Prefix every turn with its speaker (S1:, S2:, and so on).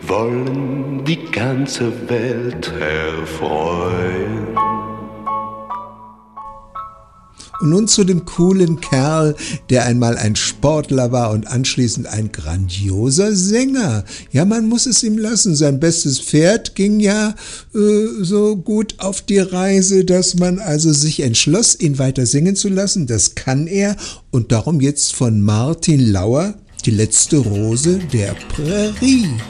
S1: wollen die ganze Welt erfreuen.
S2: Und nun zu dem coolen Kerl, der einmal ein Sportler war und anschließend ein grandioser Sänger. Ja, man muss es ihm lassen. Sein bestes Pferd ging ja so gut auf die Reise, dass man also sich entschloss, ihn weiter singen zu lassen. Das kann er. Und darum jetzt von Martin Lauer die letzte Rose der Prärie.